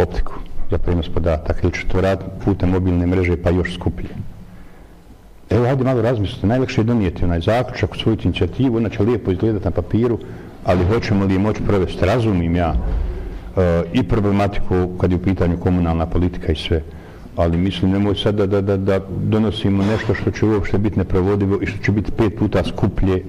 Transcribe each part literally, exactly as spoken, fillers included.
optiku za prenos podataka ili ćete to raditi putem mobilne mreže pa još skuplje. Evo, hajde malo razmislite, najlakše je donijeti onaj zaključak u svoju inicijativu, ona će lijepo izgledati na papiru, ali hoćemo li je moći provesti, razumim ja uh, i problematiku kad je u pitanju komunalna politika i sve, ali mislim nemoj sad da, da, da, da donosimo nešto što će uopšte biti neprovodivo i što će biti pet puta skuplje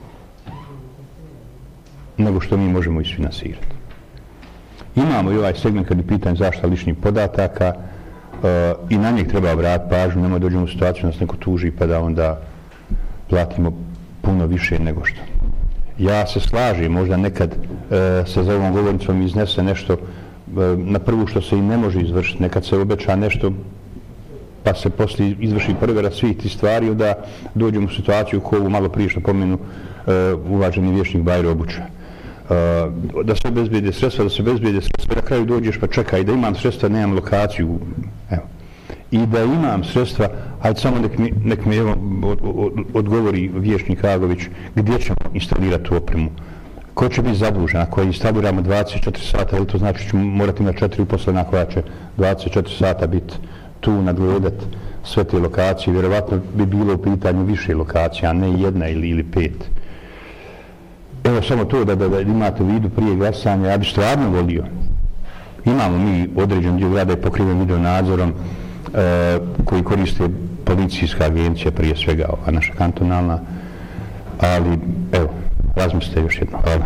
nego što mi možemo isfinansirati. Imamo i ovaj segment kad je pitanje zaštita ličnih podataka uh, i na njeg treba obratiti pažnju, nemoj dođemo u situaciju nas neko tuži pa da onda platimo puno više nego što. Ja se slažem, možda nekad uh, se za ovom govornicom iznese nešto uh, na prvu što se i ne može izvršiti, nekad se obeća nešto pa se poslije izvrši provjera svih tih stvari, onda dođemo u situaciju koju malo prije što pomenu uh, uvaženi vijećnik Bajro Obuća. Uh, da se obezbijede sredstva, da se obezbijede sredstva, na kraju dođeš pa čekaj da imam sredstva, nemam lokaciju, evo. I da imam sredstva, hajde samo nek mi, nek mi evo, od, od, odgovori vijećnik Agović gdje ćemo instalirati tu opremu, ko će biti zadužen, ako instaliramo dvadeset četiri sata, ili to znači ćemo morati imati četiri uposlena koja će dvadeset četiri sata biti tu nadgledat sve te lokacije, vjerovatno bi bilo u pitanju više lokacija, a ne jedna ili, ili pet. Evo samo to da, da, da imate u vidu prije glasanja, ja bi stvarno volio. Imamo mi određen dio grada i pokriven video nadzorom e, koji koriste policijska agencija prije svega, ova naša kantonalna, ali evo, razmislite još jedno. Hvala.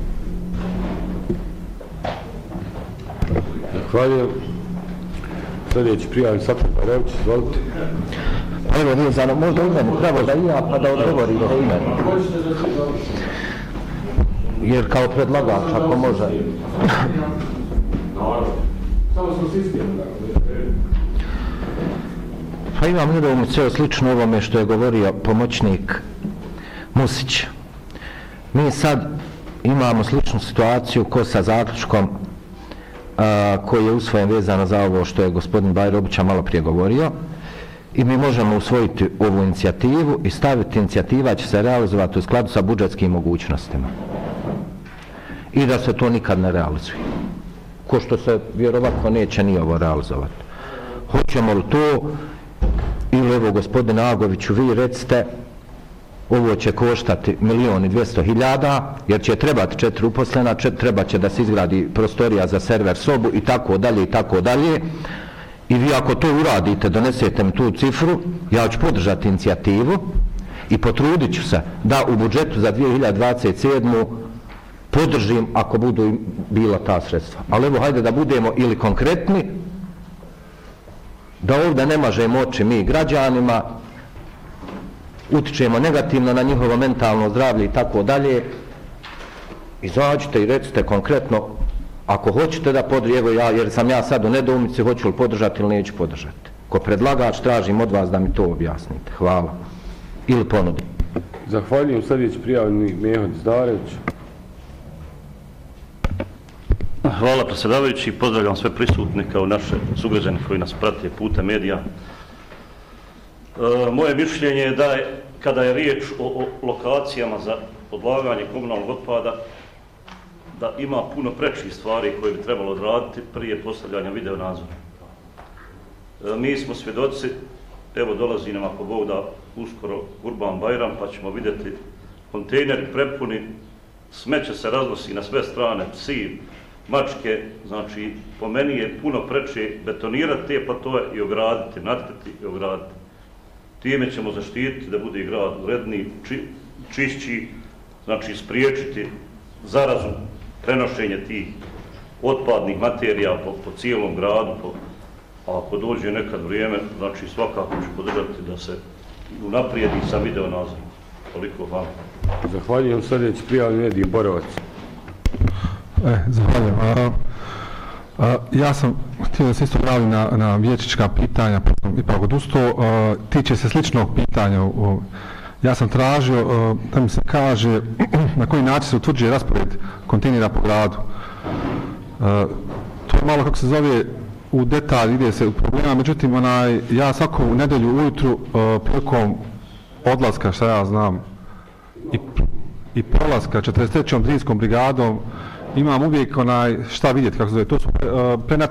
Zahvaljujem. Sljedeći prijavljen Safir Bajrević, izvolite. Pa evo, nije za možda u meni, pravo da i ja pa da odgovorite u meni. Jer kao predlagač, ako može. Pa imam nedoumicu slično ovome što je govorio pomoćnik Musić. Mi sad imamo sličnu situaciju ko sa zaključkom a, koji je usvojen vezano za ovo što je gospodin Bajro Obuća malo prije govorio, i mi možemo usvojiti ovu inicijativu i staviti inicijativa će se realizovati u skladu sa budžetskim mogućnostima. I da se to nikad ne realizuje. Ko što se vjerovatno neće ni ovo realizovati. Hoćemo li to, ili evo gospodine Agoviću, vi recite, ovo će koštati milijon i dvjesto hiljada, jer će trebati četiri uposlena, čet, treba će da se izgradi prostorija za server sobu i tako dalje i tako dalje. I vi ako to uradite, donesete mi tu cifru, ja ću podržati inicijativu i potrudit ću se da u budžetu za dvije hiljade dvadeset sedmu podržim ako budu bila ta sredstva. Ali evo, hajde da budemo ili konkretni, da ovdje ne mažemo oči mi građanima, utičemo negativno na njihovo mentalno zdravlje i tako dalje. Izađite i recite konkretno, ako hoćete da podržite, evo ja, jer sam ja sad u nedoumici, hoću li podržati ili neću podržati. Ko predlagač, tražim od vas da mi to objasnite. Hvala. Ili ponudim. Zahvaljujem. Sljedeći prijavljeni Mehod Zdarević. Hvala predsjedavajući, pozdravljam sve prisutne kao naše sugrađane koji nas prate putem medija. E, moje mišljenje je da je, kada je riječ o, o lokacijama za odlaganje komunalnog otpada, da ima puno prečih stvari koje bi trebalo odraditi prije postavljanja video nadzora. E, mi smo svjedoci, evo dolazi nam ako Bog da uskoro Kurban Bajram, pa ćemo vidjeti kontejneri prepuni, smeće se raznosi na sve strane, psi, mačke, znači po meni je puno preče betonirati te platoje i ograditi, natkati i ograditi. Time ćemo zaštititi da bude grad uredniji, či, čišći, znači spriječiti zarazu, prenošenje tih otpadnih materija po, po cijelom gradu, po, a ako dođe nekad vrijeme, znači svakako ću podržati da se unaprijedi sa video nadzorom. Toliko hvala. Zahvaljujem. Sljedeći prijavljeni Edin Borovac. E, zahvaljujem. A, a, ja sam htio da se isto pravim na, na vijećnička pitanja, pa sam ipak odustao. Tiče se sličnog pitanja. O, ja sam tražio o, da mi se kaže na koji način se utvrđuje raspored kontejnera po gradu. A, to je malo kako se zove u detalj, ide se u problema, međutim onaj, ja svaku nedelju ujutru o, prilikom odlaska, šta ja znam, i, i prolaska četrdeset trećom Drinjskom brigadom imam uvijek onaj šta vidjeti kako se zove, to su uh,